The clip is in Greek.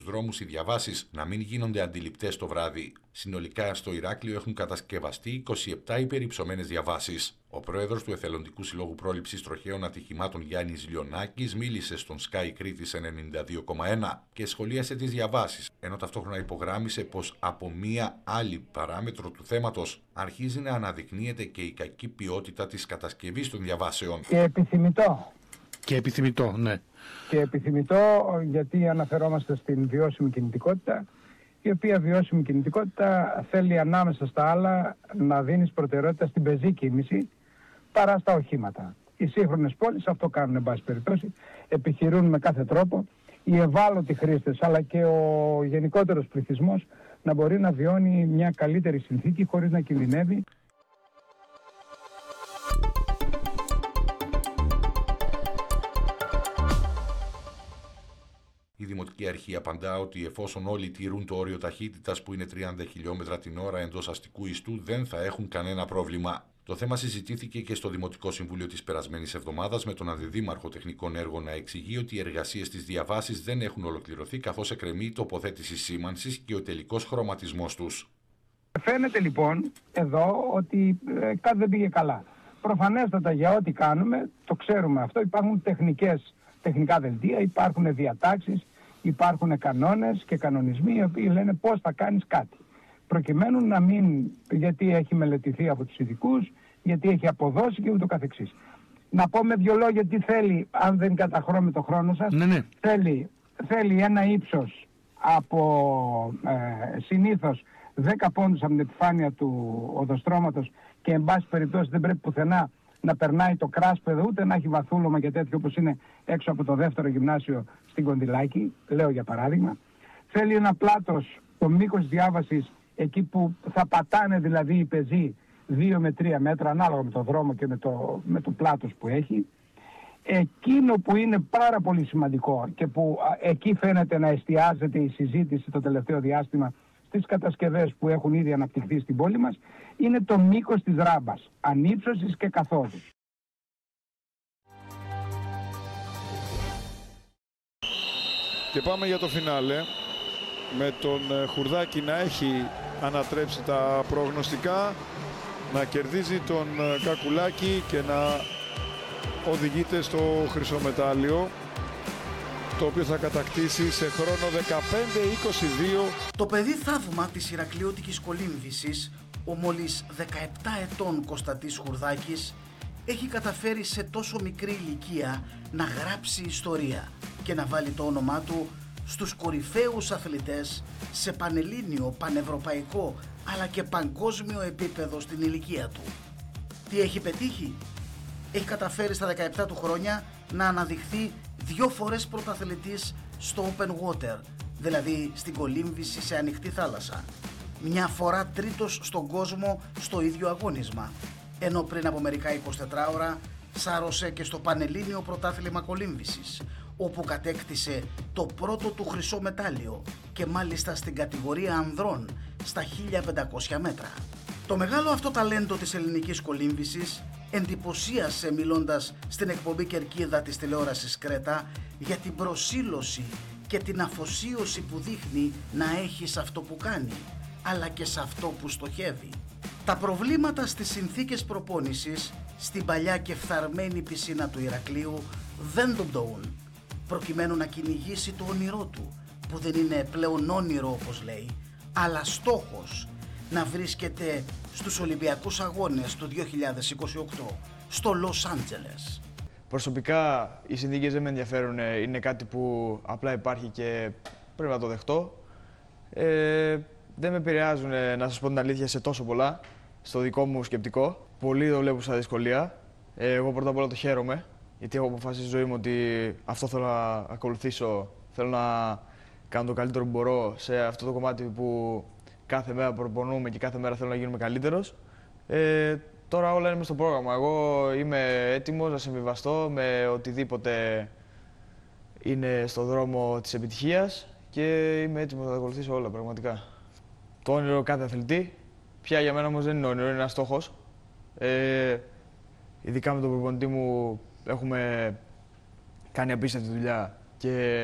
Δρόμους οι διαβάσεις να μην γίνονται αντιληπτές το βράδυ. Συνολικά στο Ηράκλειο έχουν κατασκευαστεί 27 υπερυψωμένες διαβάσεις. Ο πρόεδρος του Εθελοντικού Συλλόγου Πρόληψης Τροχαίων Ατυχημάτων Γιάννης Λιονάκης μίλησε στον Sky Κρήτης 92,1 και σχολίασε τις διαβάσεις, ενώ ταυτόχρονα υπογράμμισε πως από μία άλλη παράμετρο του θέματος αρχίζει να αναδεικνύεται και η κακή ποιότητα της κατασκευής των διαβάσεων. Και επιθυμητό, ναι. Και επιθυμητό γιατί αναφερόμαστε στην βιώσιμη κινητικότητα, η οποία βιώσιμη κινητικότητα θέλει ανάμεσα στα άλλα να δίνεις προτεραιότητα στην πεζή κίνηση παρά στα οχήματα. Οι σύγχρονες πόλεις αυτό κάνουν εν πάση περιπτώσει, επιχειρούν με κάθε τρόπο οι ευάλωτοι χρήστες αλλά και ο γενικότερος πληθυσμός να μπορεί να βιώνει μια καλύτερη συνθήκη χωρίς να κινδυνεύει. Η Δημοτική Αρχή απαντά ότι εφόσον όλοι τηρούν το όριο ταχύτητας που είναι 30 χιλιόμετρα την ώρα εντός αστικού ιστού, δεν θα έχουν κανένα πρόβλημα. Το θέμα συζητήθηκε και στο Δημοτικό Συμβούλιο της περασμένης εβδομάδας, με τον Αντιδήμαρχο Τεχνικών Έργων να εξηγεί ότι οι εργασίες της διαβάσης δεν έχουν ολοκληρωθεί, καθώς εκκρεμεί η τοποθέτηση σήμανσης και ο τελικός χρωματισμός τους. Φαίνεται λοιπόν εδώ ότι κάτι δεν πήγε καλά. Προφανέστατα για ό,τι κάνουμε, το ξέρουμε αυτό, υπάρχουν τεχνικά δελτία, υπάρχουν διατάξεις, υπάρχουν κανόνες και κανονισμοί οι οποίοι λένε πώς θα κάνεις κάτι. Προκειμένου να μην, γιατί έχει μελετηθεί από τους ειδικούς, γιατί έχει αποδώσει και ούτω καθεξής. Να πω με δύο λόγια τι θέλει, αν δεν καταχρώμε το χρόνο σας. Ναι. Θέλει ένα ύψος από συνήθως 10 πόντους από την επιφάνεια του οδοστρώματος και εν πάση περιπτώσει δεν πρέπει πουθενά να περνάει το κράσπεδο, ούτε να έχει βαθούλωμα και τέτοιο όπως είναι έξω από το δεύτερο γυμνάσιο στην Κοντιλάκη, λέω για παράδειγμα. Θέλει ένα πλάτος, το μήκος διάβασης, εκεί που θα πατάνε δηλαδή οι πεζοί 2 με 3 μέτρα, ανάλογα με το δρόμο και με το πλάτος που έχει. Εκείνο που είναι πάρα πολύ σημαντικό και που εκεί φαίνεται να εστιάζεται η συζήτηση το τελευταίο διάστημα στις κατασκευές που έχουν ήδη αναπτυχθεί στην πόλη μας, είναι το μήκος της ράμπας, ανύψωσης και καθόδους. Και πάμε για το φινάλε, με τον Χουρδάκη να έχει ανατρέψει τα προγνωστικά, να κερδίζει τον Κακουλάκη και να οδηγείται στο χρυσό μετάλλιο, το οποίο θα κατακτήσει σε χρόνο 15-22. Το παιδί θαύμα της Ηρακλειώτικης κολύμβησης, ο μόλις 17 ετών Κωνσταντής Χουρδάκης, έχει καταφέρει σε τόσο μικρή ηλικία να γράψει ιστορία και να βάλει το όνομά του στους κορυφαίους αθλητές σε πανελλήνιο, πανευρωπαϊκό αλλά και παγκόσμιο επίπεδο στην ηλικία του. Τι έχει πετύχει? Έχει καταφέρει στα 17 του χρόνια να αναδειχθεί 2 φορές πρωταθλητής στο open water, δηλαδή στην κολύμβηση σε ανοιχτή θάλασσα. Μια φορά τρίτος στον κόσμο στο ίδιο αγώνισμα, ενώ πριν από μερικά 24 ώρα σάρωσε και στο Πανελλήνιο Πρωτάθλημα Κολύμβησης, όπου κατέκτησε το πρώτο του χρυσό μετάλλιο και μάλιστα στην κατηγορία ανδρών στα 1500 μέτρα. Το μεγάλο αυτό ταλέντο της ελληνικής κολύμβησης εντυπωσίασε μιλώντας στην εκπομπή Κερκίδα της τηλεόρασης Κρέτα για την προσήλωση και την αφοσίωση που δείχνει να έχει σε αυτό που κάνει, αλλά και σε αυτό που στοχεύει. Τα προβλήματα στις συνθήκες προπόνησης στην παλιά και φθαρμένη πισίνα του Ηρακλείου δεν τον πτωούν, προκειμένου να κυνηγήσει το όνειρό του, που δεν είναι πλέον όνειρο όπως λέει, αλλά στόχος, να βρίσκεται στους Ολυμπιακούς Αγώνες του 2028 στο Λος Άντζελες. Προσωπικά οι συνθήκες δεν με ενδιαφέρουν, είναι κάτι που απλά υπάρχει και πρέπει να το δεχτώ. Δεν με επηρεάζουν, να σας πω την αλήθεια, σε τόσο πολλά, στο δικό μου σκεπτικό. Πολλοί το βλέπουν σαν δυσκολία. Εγώ πρώτα απ' όλα το χαίρομαι, γιατί έχω αποφασίσει στη ζωή μου ότι αυτό θέλω να ακολουθήσω. Θέλω να κάνω το καλύτερο που μπορώ σε αυτό το κομμάτι που κάθε μέρα προπονούμε και κάθε μέρα θέλω να γίνουμε καλύτερος. Τώρα όλα είναι μες στο πρόγραμμα. Εγώ είμαι έτοιμος να συμβιβαστώ με οτιδήποτε είναι στο δρόμο της επιτυχίας και είμαι έτοιμος να τα ακολουθήσω όλα πραγματικά. Το όνειρο κάθε αθλητή, πια για μένα όμως δεν είναι όνειρο, είναι ένας στόχος. Ειδικά με τον προπονητή μου έχουμε κάνει απίστευτη δουλειά και